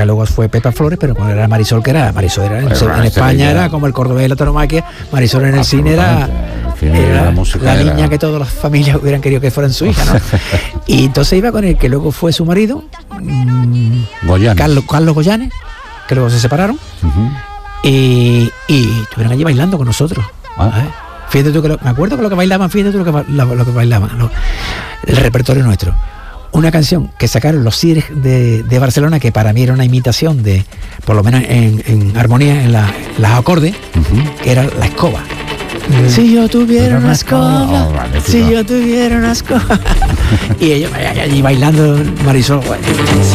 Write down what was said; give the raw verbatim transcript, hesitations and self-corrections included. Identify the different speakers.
Speaker 1: que luego fue Pepa Flores, pero cuando era Marisol, que era Marisol era en, en España era como el cordobés de la tauromaquia, Marisol en el cine era, era la, la niña era... que todas las familias hubieran querido que fueran su hija, ¿no? Y entonces iba con el que luego fue su marido, mmm, Carlos, Carlos Goyanes, que luego se separaron, uh-huh. y, y estuvieron allí bailando con nosotros. Ah. Fíjate tú que lo, me acuerdo que lo que bailaban, fíjate tú lo que, lo, lo que bailaban, lo, el repertorio nuestro. Una canción que sacaron los Cires de, de Barcelona, que para mí era una imitación de, por lo menos en, en armonía, en la, las acordes, uh-huh. que era La Escoba. Uh-huh. Si yo tuviera una escoba, oh, vale, si yo tuviera una escoba. Y ellos allí bailando, Marisol.